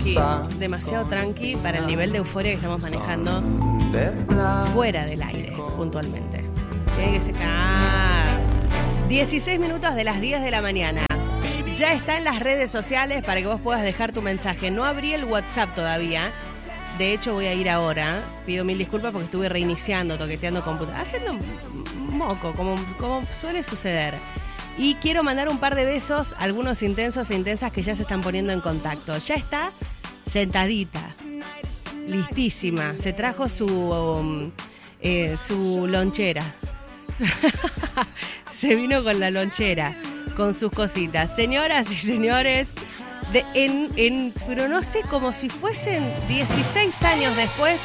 demasiado tranqui para el nivel de euforia que estamos manejando fuera del aire, puntualmente. Tiene que secar. 16 minutos de las 10 de la mañana. Ya está en las redes sociales para que vos puedas dejar tu mensaje. No abrí el WhatsApp todavía. De hecho, voy a ir ahora. Pido mil disculpas porque estuve reiniciando, toqueteando computadora, haciendo un moco, como suele suceder. Y quiero mandar un par de besos a algunos intensos e intensas que ya se están poniendo en contacto. Ya está sentadita, listísima. Se trajo su lonchera. Se vino con la lonchera, con sus cositas. Señoras y señores, pero no sé, como si fuesen 16 años después,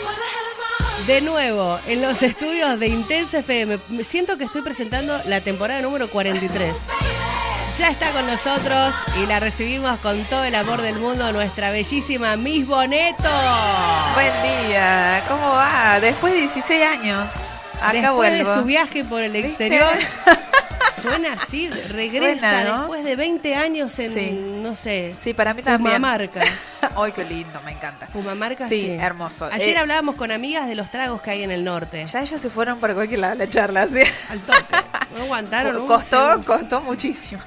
de nuevo, en los estudios de Intensa FM. Me siento que estoy presentando la temporada número 43. Ya está con nosotros y la recibimos con todo el amor del mundo, nuestra bellísima Miss Boneto. Buen día, ¿cómo va? Después de 16 años, acá después vuelvo. De su viaje por el exterior. Suena así, regresa, suena, ¿no? Después de 20 años en, sí. No sé. Sí, para mí también. Pumamarca. Ay, qué lindo, me encanta. Pumamarca, sí. Hermoso. Ayer hablábamos con amigas de los tragos que hay en el norte. Ya ellas se fueron para cualquier lado la charla, ¿sí? Al toque. No aguantaron. Costó muchísimo.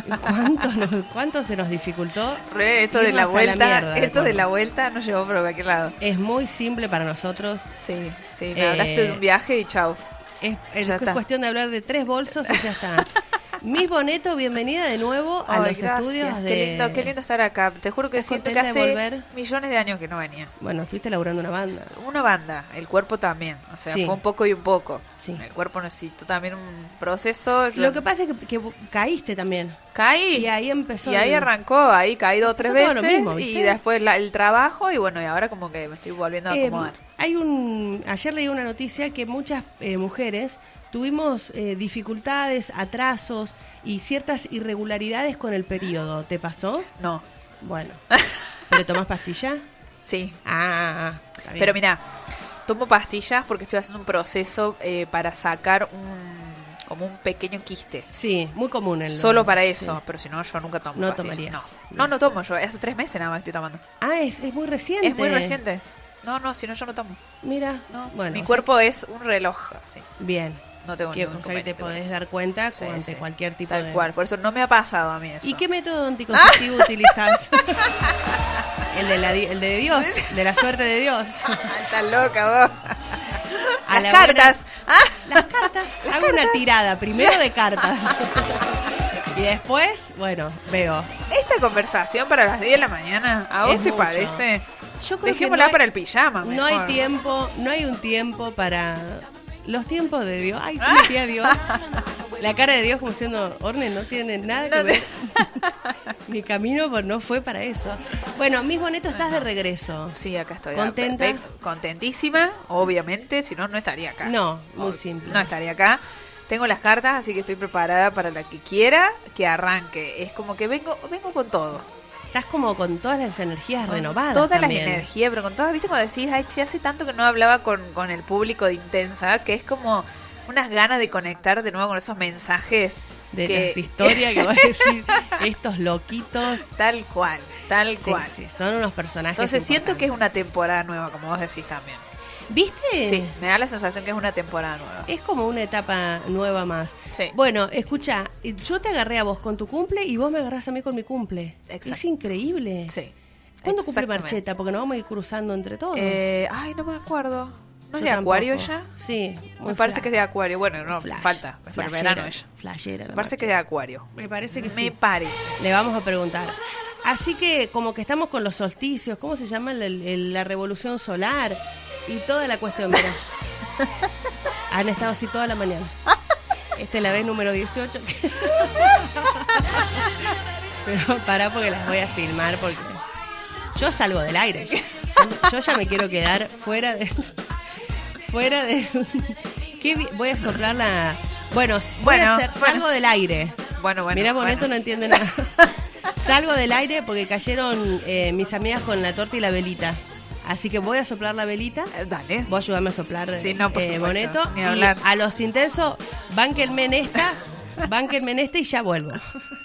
¿Cuánto se nos dificultó? Esto de la vuelta nos llevó por cualquier lado. Es muy simple para nosotros. Sí, me hablaste de un viaje y chau. Es cuestión de hablar de 3 bolsos y ya está. Miss Boneto, bienvenida de nuevo a los estudios de... Qué lindo estar acá. Te juro que siento que hace millones de años que no venía. Bueno, estuviste laburando una banda. El cuerpo también. O sea, sí. Fue un poco y un poco. Sí. El cuerpo necesitó también un proceso. Lo que pasa es que caíste también. Caí. Y ahí empezó. Y ahí arrancó. Ahí caí 2 o 3 veces. Lo mismo, ¿viste? Y después el trabajo. Y bueno, y ahora como que me estoy volviendo a acomodar. Ayer leí una noticia que muchas mujeres tuvimos dificultades, atrasos y ciertas irregularidades con el periodo. ¿Te pasó? No. Bueno. ¿Pero tomás pastillas? Sí. Está bien. Pero mirá, tomo pastillas porque estoy haciendo un proceso para sacar como un pequeño quiste. Sí, muy común. Solo para eso, sí. Pero si no, yo nunca tomo no pastillas. Tomarías. No tomo yo. Hace 3 meses nada más que estoy tomando. Es muy reciente. Es muy reciente. No, si no, yo no tomo. Mira, no. Bueno. Mi cuerpo es un reloj, así. Bien. No tengo ningún inconveniente. Que te podés dar cuenta ante cualquier tipo Tal cual, por eso no me ha pasado a mí eso. ¿Y qué método anticonceptivo utilizás? El de Dios, de la suerte de Dios. Estás loca vos. Las cartas. Las cartas. Hago una tirada, primero de cartas. Y después, bueno, veo. Esta conversación para las 10 de la mañana, ¿a vos te parece? Yo creo dejémosla que para el pijama. No hay tiempo, no hay un tiempo para los tiempos de Dios. Ay, tía Dios. La cara de Dios como diciendo, Orne, no tiene nada que ver. Mi camino no fue para eso. Bueno, Miss Boneto, estás de regreso. Sí, acá estoy. ¿Contenta? Contentísima, obviamente, si no, no estaría acá. No, muy simple. No estaría acá. Tengo las cartas, así que estoy preparada para la que quiera que arranque. Es como que vengo con todo. Estás como con todas las energías renovadas. Todas también. Las energías, pero con todas, ¿viste? Cuando decís, ay, che, hace tanto que no hablaba con el público de Intensa, que es como unas ganas de conectar de nuevo con esos mensajes. De las historias que vas a decir, estos loquitos. Tal cual. Sí, son unos personajes. Entonces siento que es una temporada nueva, como vos decís también. ¿Viste? Sí, me da la sensación que es una temporada nueva. Es como una etapa nueva más. Sí. Bueno, escucha, yo te agarré a vos con tu cumple y vos me agarrás a mí con mi cumple. Exacto. Es increíble. Sí. ¿Cuándo cumple Marcheta? Porque nos vamos a ir cruzando entre todos. Ay, no me acuerdo. ¿No es de tampoco. Acuario ya? Sí. Me parece que es de Acuario. Bueno, no, falta. Es por verano ella. Flashera. Me parece que es de Acuario. Me parece que sí. Me parece. Le vamos a preguntar. Así que como que estamos con los solsticios, ¿cómo se llama? La revolución solar y toda la cuestión, mira. Han estado así toda la mañana. Esta es la vez número 18. Pero pará porque las voy a filmar porque yo salgo del aire. Yo ya me quiero quedar fuera de... Voy a soplar la... Bueno, salgo del aire. Bueno. Mirá, Boneto no entiende nada. Salgo del aire porque cayeron mis amigas con la torta y la velita. Así que voy a soplar la velita. Dale. Vos ayudame a soplar, sí, no, por supuesto. Boneto. Ni hablar. Y a los intensos, bánquenme en esta y ya vuelvo.